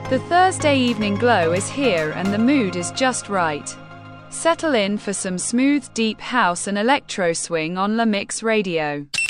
The Thursday evening glow is here and the mood is just right. Settle in for some smooth, deep house and electro swing on La Mix Radio.